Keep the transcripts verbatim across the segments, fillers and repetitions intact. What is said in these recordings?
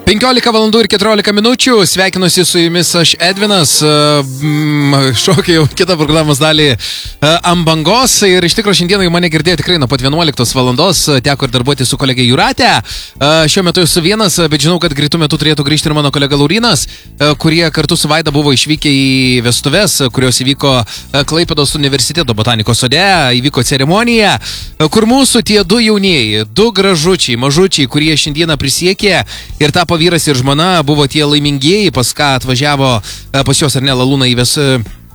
penkiolika valandų ir keturiolika minučių, sveikinuosi su jumis aš Edvinas, šokiu jau kitą programos dalį ant bangos ir iš tikrųjų šiandieną jau mane girdėjo tikrai nuo pat vienuoliktos valandos, teko ir darbuoti su kolegė Jūratė, šiuo metu esu vienas, bet žinau, kad greitų metų turėtų grįžti ir mano kolega Laurynas, kurie kartu su Vaida buvo išvykę į vestuves, kurios įvyko Klaipėdos universiteto botanikos sode, įvyko ceremonija, kur mūsų tie du jaunieji, du gražučiai, mažučiai, kurie šiandieną prisiekė ir tapo vyras ir žmona, buvo tie laimingieji, pas ką atvažiavo pas juos ar ne Lalūna į ves...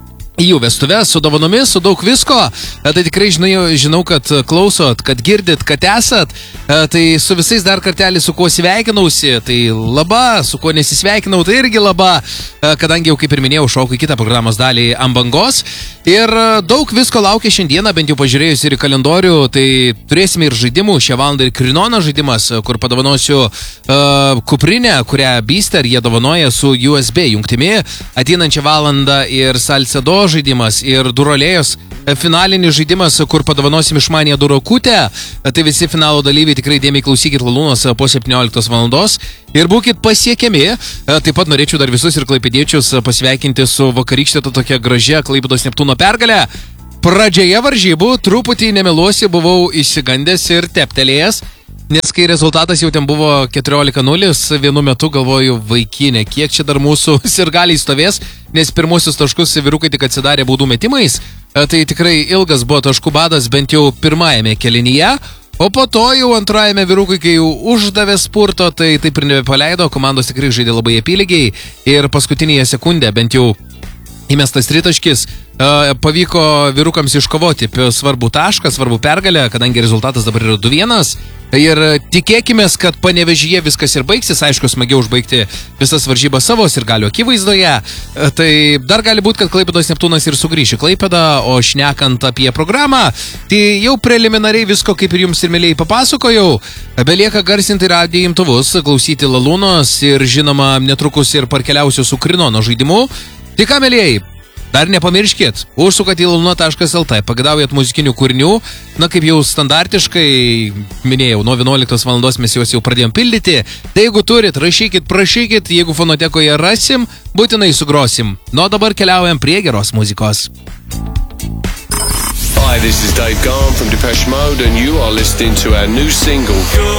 į jų vestuves, su dovanomis, su daug visko, tai tikrai žinau, žinau, kad klausot, kad girdit, kad esat, tai su visais dar kartelį su kuo sveikinausi, tai laba, su kuo nesisveikinau, tai irgi laba, kadangi jau kaip ir minėjau, šoku į kitą programos dalį ant bangos ir daug visko laukia šiandieną, bent jau pažiūrėjus ir į kalendorių, tai turėsime ir žaidimų, šią valandą ir Krinono žaidimas, kur padovanosiu uh, kuprinę, kurią Beaster jie dovanoja su U S B jungtimi, ateinančią valandą ir Salcedo žaidimas ir Durolėjos finalinis žaidimas, kur padovanosim išmanę Durokutę. Tai visi finalo dalyviai tikrai dėmiai klausykit Lalūnos po septynioliktos valandos ir būkit pasiekiami. Taip pat norėčiau dar visus ir klaipėdiečius pasveikinti su vakarykštė tokia gražia Klaipėdos Neptūno pergalė. Pradžioje varžybų truputį nemeluosi, buvau išsigandęs ir teptelėjęs, nes kai rezultatas jau ten buvo keturiolika nulis, vienu metu galvoju, vaikinė, kiek čia dar mūsų sirgaliai stovės, nes pirmuosius taškus vyrukai tik atsidarė baudų metimais, tai tikrai ilgas buvo taškų badas bent jau pirmajame kėlinyje, o po to jau antrajame vyrukai, kai jau uždavė spurto, tai taip ir nebepaleido, komandos tikrai žaidė labai apylygiai ir paskutinėje sekundė bent jau įmestas tritaškis, pavyko vyrukams iškovoti svarbų tašką, svarbų pergalę, kadangi rezultatas dabar yra du vienas. Ir tikėkime, kad Panevėžyje viskas ir baigsis, aišku, smagiau užbaigti visas varžybas savo sirgalių akivaizdoje. Tai dar gali būti, kad Klaipėdos Neptūnas ir sugrįš į Klaipėdą, o šnekant apie programą, tai jau preliminariai visko kaip ir jums ir mėliai papasakojau. Belieka garsinti radijo imtuvus, klausyti Lalūnos ir žinoma netrukus ir parkeliausiu su Krinono žaidimu. Tai ką, mėlėjai, dar nepamirškit, užsukat į laluna taškas el tė, pagadaujat muzikinių kūrinių, na kaip jau standartiškai minėjau, nuo vienuoliktos valandos mes juos jau pradėjom pildyti, tai jeigu turit, rašykit, prašykit, jeigu fonotekoje rasim, būtinai sugrosim. Nu, dabar keliaujam prie geros muzikos. Hi, this is Dave Gahan from Depeche Mode and you are listening to our new single.